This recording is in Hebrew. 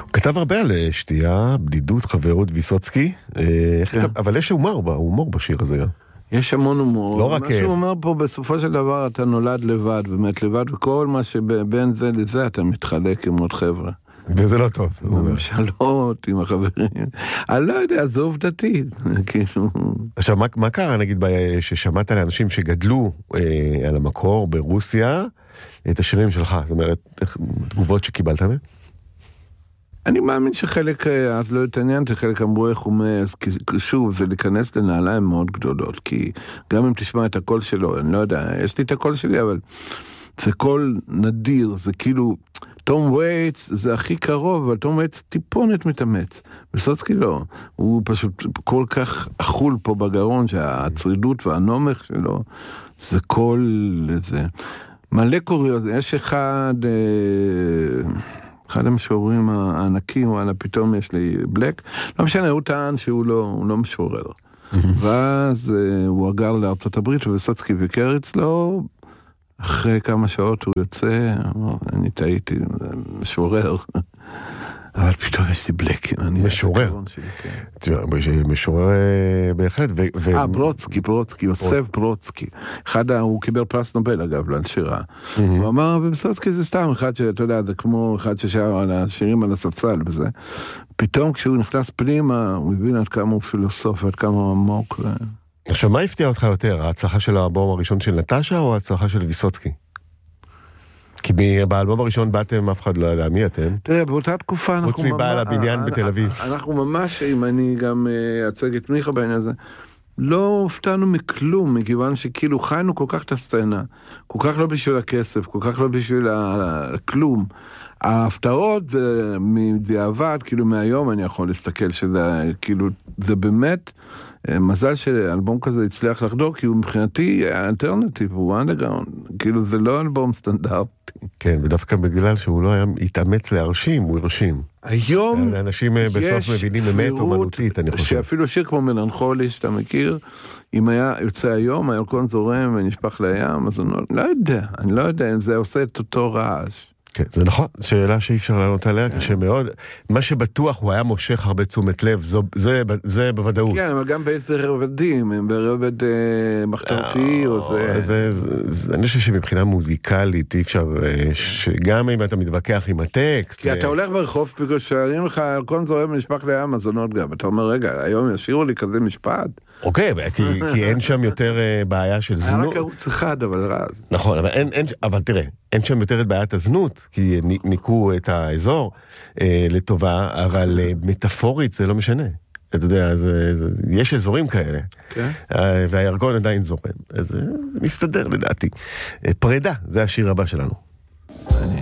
כתב הרבה על שתייה, בדידות, חברות, ויסוצקי, אבל יש הומור בשיר הזה גם. יש המון הומור. לא רק... מה שהוא אומר פה, בסופו של דבר אתה נולד לבד, ומת לבד, וכל מה שבין זה לזה אתה מתחלק עם עוד חבר'ה. וזה לא טוב. עם הממשלות, עם החברים. אני לא יודע, זו עובדתית. עכשיו, מה קרה, נגיד, ששמעת לאנשים שגדלו על המקור ברוסיה, את השירים שלך? זאת אומרת, תגובות שקיבלת מהם? אני מאמין שחלק, אז לא התעניינתי, חלק אמרו איך הוא מאז, כי שוב, זה להיכנס לנעליים מאוד גדולות, כי גם אם תשמע את הקול שלו, אני לא יודע, יש לי את הקול שלי, אבל זה קול נדיר, זה כאילו, תום וייטס זה הכי קרוב, אבל תום וייטס טיפונת מתאמץ. ויסוצקי לא, הוא פשוט כל כך אכול פה בגרון, שהצרידות והנומך שלו, זה קול לזה. מלא קוריוז, יש אחד המשוררים הענקים, וואלה, פתאום יש לי בלק, לא משנה, הוא טען שהוא לא משורר. ואז הוא אגר לארצות הברית, ויסוצקי ביקר אצלו, אחרי כמה שעות הוא יוצא, אני טעיתי, משורר. אבל פתאום יש לי בלקים. משורר. משורר בהחלט. ברודסקי, יוסף ברודסקי. הוא קיבל פרס נובל, אגב, לשירה. הוא אמר, ויסוצקי זה סתם אחד שאתה יודע, זה כמו אחד ששר על השירים על הספסל וזה. פתאום כשהוא נכנס פנימה, הוא הבין עד כמה הוא פילוסוף, עד כמה עמוק. עכשיו, מה הפתיע אותך יותר? ההצלחה של האלבום הראשון של נטשה, או ההצלחה של ויסוצקי? כי באלבום הראשון באתם, אף אחד לא יודע מי אתם. תראה, באותה תקופה אנחנו... חוץ מבעל הבניין בתל אביב. אנחנו ממש, אם אני גם אצג את מיכה בעניין הזה, לא הופתענו מכלום, מכיוון שכאילו חיינו כל כך את הסצנה, כל כך לא בשביל הכסף, כל כך לא בשביל הכלום. ההפתעות זה מדיעבד, כאילו מהיום אני יכול להסתכל שזה, כאילו, זה באמת מזל שאלבום כזה הצליח לחדור, כי הוא מבחינתי אלטרנטיב, הוא אנדרגראונד, כאילו זה לא אלבום סטנדרטי. כן, ודווקא בגלל שהוא לא היה התאמץ להרשים, הוא הרשים. היום אנשים בסוף מבינים אמת אומנותית, אני חושב. שאפילו שיר כמו מלנכולי, שאתה מכיר, אם היה יוצא היום, הירקון זורם ונשפך לים, אז אני לא יודע אם זה עושה את אותו רעש. כן, זה נכון, שאלה שאי אפשר לענות עליה, קשה מאוד. מה שבטוח הוא היה מושך הרבה תשומת לב, זה בוודאות. כן, אבל גם באיזה רבדים, הם ברבד מחתרתי או זה... אני חושב שמבחינה מוזיקלית אי אפשר, שגם אם אתה מתווכח עם הטקסט... כי אתה הולך ברחוב, בגלל שערים לך, הכל זורם ונשפך לים, אז עונות גם. אתה אומר, רגע, היום ישירו לי כזה משפט. אוקיי, כי אין שם יותר בעיה של זנות. היה רק ערוץ אחד, אבל רז. נכון, אבל תראה, אין שם יותר את בעיית הזנות, כי ניקו את האזור לטובה, אבל מטאפורית זה לא משנה. אתה יודע, יש אזורים כאלה, והירקון עדיין זורם, אז מסתדר לדעתי. פרידה, זה השיר הבא שלנו.